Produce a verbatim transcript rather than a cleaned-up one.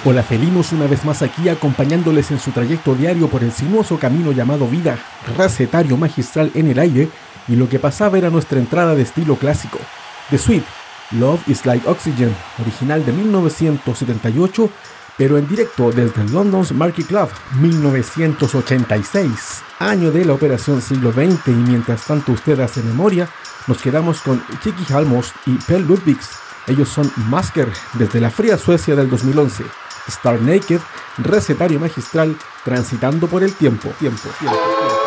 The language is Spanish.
Hola felinos, una vez más aquí acompañándoles en su trayecto diario por el sinuoso camino llamado vida, recetario magistral en el aire, y lo que pasaba era nuestra entrada de estilo clásico. The Sweet, Love is Like Oxygen, original de mil novecientos setenta y ocho, pero en directo desde London's Market Club, mil novecientos ochenta y seis, año de la operación siglo veinte, y mientras tanto usted hace memoria, nos quedamos con Kiki Halmos y Per Ludvigs. Ellos son Masker desde la fría Suecia del dos mil once. Star Naked, recetario magistral, transitando por el tiempo, tiempo, tiempo, tiempo.